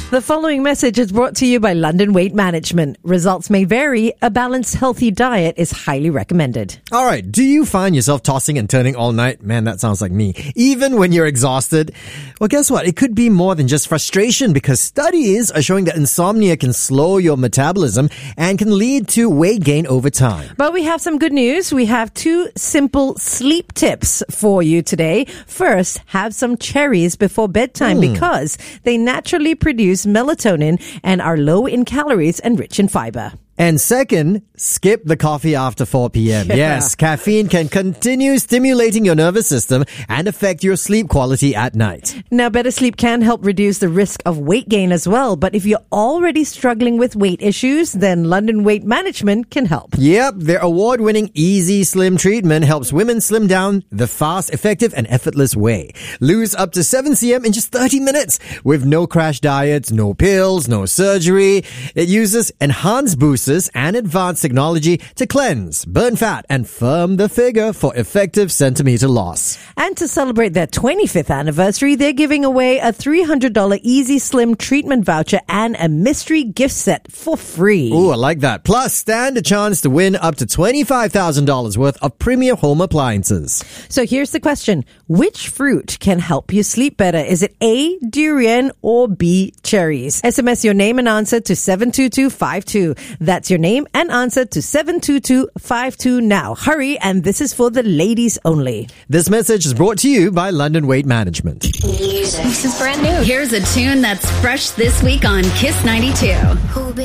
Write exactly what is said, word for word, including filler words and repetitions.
The following message is brought to you by London Weight Management. Results may vary. A balanced, healthy diet is highly recommended. All right. Do you find yourself tossing and turning all night? Man, that sounds like me. Even when you're exhausted? Well, guess what? It could be more than just frustration, because studies are showing that insomnia can slow your metabolism and can lead to weight gain over time. But we have some good news. We have two simple sleep tips for you today. First, have some cherries before bedtime mm. because they naturally produce melatonin and are low in calories and rich in fiber. And second, skip the coffee after four p.m. Yeah. Yes, caffeine can continue stimulating your nervous system and affect your sleep quality at night. Now, better sleep can help reduce the risk of weight gain as well. But if you're already struggling with weight issues, then London Weight Management can help. Yep, their award-winning Easy Slim treatment helps women slim down the fast, effective, and effortless way. Lose up to seven kilograms in just thirty minutes with no crash diets, no pills, no surgery. It uses enhanced boosters and advanced technology to cleanse, burn fat, and firm the figure for effective centimeter loss. And to celebrate their twenty-fifth anniversary, they're giving away a three hundred dollars Easy Slim treatment voucher and a mystery gift set for free. Ooh, I like that. Plus, stand a chance to win up to twenty-five thousand dollars worth of premium home appliances. So here's the question. Which fruit can help you sleep better? Is it A, durian, or B, cherries? S M S your name and answer to seven two two five two. That's your name and answer to seven two two five two now. Hurry, and this is for the ladies only. This message is brought to you by London Weight Management. Music. This is brand new. Here's a tune that's fresh this week on Kiss ninety-two.